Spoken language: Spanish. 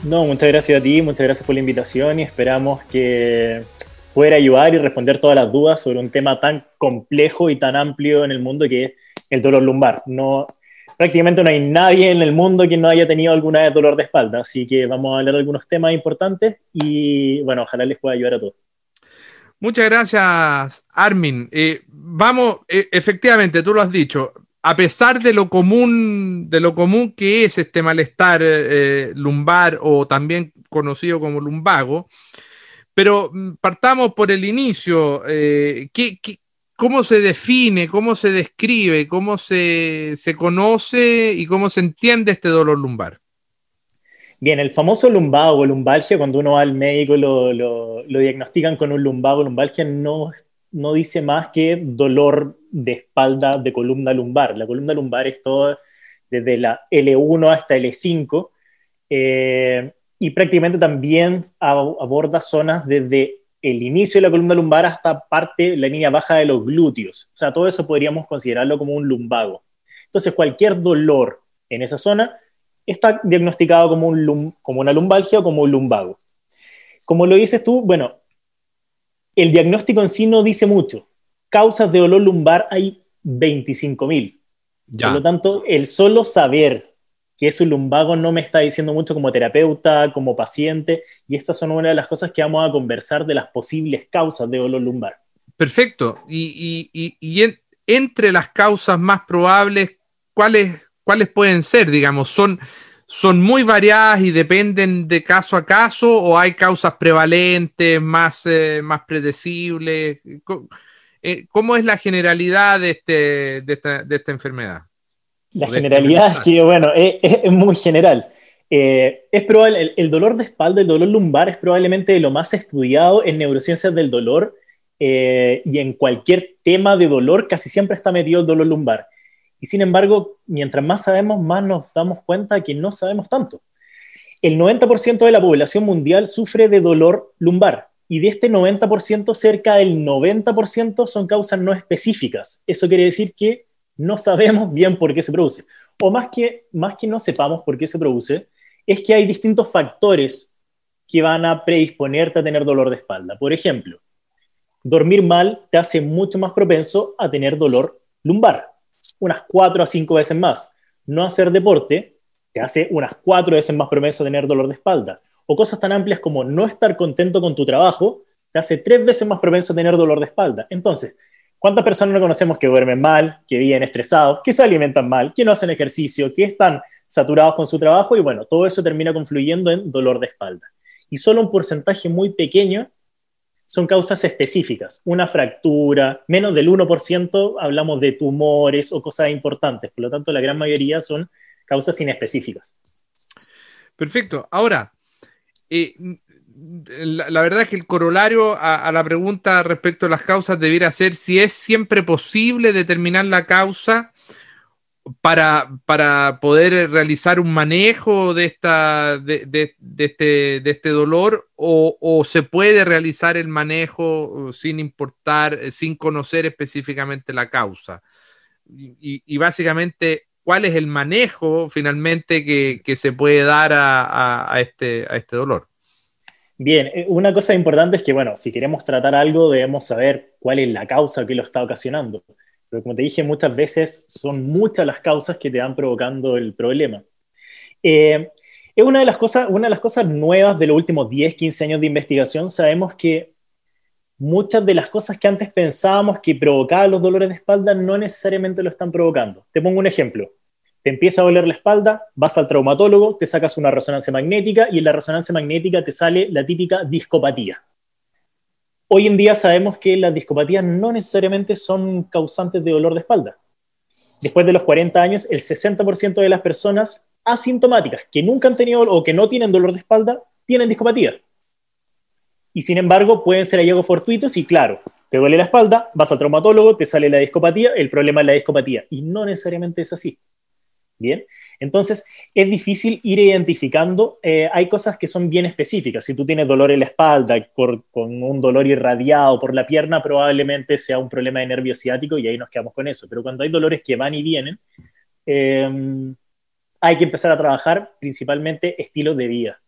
No, muchas gracias a ti, muchas gracias por la invitación y esperamos que poder ayudar y responder todas las dudas sobre un tema tan complejo y tan amplio en el mundo que es el dolor lumbar. No, prácticamente no hay nadie en el mundo que no haya tenido alguna vez dolor de espalda, así que vamos a hablar de algunos temas importantes y bueno, ojalá les pueda ayudar a todos. Muchas gracias, Armin. Efectivamente, tú lo has dicho. A pesar de lo común que es este malestar lumbar o también conocido como lumbago, pero partamos por el inicio. ¿Cómo se define, cómo se describe, se conoce y cómo se entiende este dolor lumbar? Bien, el famoso lumbago o lumbalgia, cuando uno va al médico lo diagnostican con un lumbago o lumbalgia, no dice más que dolor de espalda de columna lumbar. La columna lumbar es todo desde la L1 hasta L5 y prácticamente también aborda zonas desde el inicio de la columna lumbar hasta parte, la línea baja de los glúteos. O sea, todo eso podríamos considerarlo como un lumbago. Entonces, cualquier dolor en esa zona está diagnosticado como una lumbalgia o como un lumbago. Como lo dices tú, bueno, el diagnóstico en sí no dice mucho. Causas de dolor lumbar hay 25.000. Por lo Ya. tanto, el solo saber que es un lumbago no me está diciendo mucho como terapeuta, como paciente, y estas son una de las cosas que vamos a conversar de las posibles causas de dolor lumbar. Perfecto. Entre las causas más probables, ¿cuáles pueden ser? Digamos, ¿son muy variadas y dependen de caso a caso o hay causas prevalentes, más predecibles? ¿Cómo es la generalidad de esta enfermedad La o de este generalidad es malestar? que, bueno, es muy general. Es probable, el dolor de espalda, el dolor lumbar es probablemente de lo más estudiado en neurociencias del dolor y en cualquier tema de dolor casi siempre está metido el dolor lumbar. Y sin embargo, mientras más sabemos, más nos damos cuenta que no sabemos tanto. El 90% de la población mundial sufre de dolor lumbar y de este 90%, cerca del 90% son causas no específicas. Eso quiere decir que no sabemos bien por qué se produce. O más que no sepamos por qué se produce, es que hay distintos factores que van a predisponerte a tener dolor de espalda. Por ejemplo, dormir mal te hace mucho más propenso a tener dolor lumbar, unas 4 a 5 veces más. No hacer deporte te hace unas 4 veces más propenso a tener dolor de espalda. O cosas tan amplias como no estar contento con tu trabajo te hace 3 veces más propenso a tener dolor de espalda. Entonces, ¿cuántas personas no conocemos que duermen mal, que viven estresados, que se alimentan mal, que no hacen ejercicio, que están saturados con su trabajo? Y bueno, todo eso termina confluyendo en dolor de espalda. Y solo un porcentaje muy pequeño son causas específicas. Una fractura, menos del 1% hablamos de tumores o cosas importantes. Por lo tanto, la gran mayoría son causas inespecíficas. Perfecto. Ahora, eh, la verdad es que el corolario a la pregunta respecto a las causas debiera ser si es siempre posible determinar la causa para poder realizar un manejo de este dolor o se puede realizar el manejo sin importar, sin conocer específicamente la causa. Y básicamente, ¿cuál es el manejo finalmente que se puede dar a este dolor? Bien, una cosa importante es que, bueno, si queremos tratar algo, debemos saber cuál es la causa que lo está ocasionando. Pero como te dije, muchas veces son muchas las causas que te van provocando el problema. Eh, es una de las cosas nuevas de los últimos 10, 15 años de investigación. Sabemos que muchas de las cosas que antes pensábamos que provocaban los dolores de espalda no necesariamente lo están provocando. Te pongo un ejemplo. Te empieza a doler la espalda, vas al traumatólogo, te sacas una resonancia magnética y en la resonancia magnética te sale la típica discopatía. Hoy en día sabemos que las discopatías no necesariamente son causantes de dolor de espalda. Después de los 40 años, el 60% de las personas asintomáticas que nunca han tenido o que no tienen dolor de espalda tienen discopatía. Y sin embargo, pueden ser hallazgos fortuitos y claro, te duele la espalda, vas al traumatólogo, te sale la discopatía, el problema es la discopatía. Y no necesariamente es así. Bien, entonces es difícil ir identificando. Hay cosas que son bien específicas. Si tú tienes dolor en la espalda con un dolor irradiado por la pierna, probablemente sea un problema de nervio ciático y ahí nos quedamos con eso. Pero cuando hay dolores que van y vienen, hay que empezar a trabajar principalmente estilos de vida.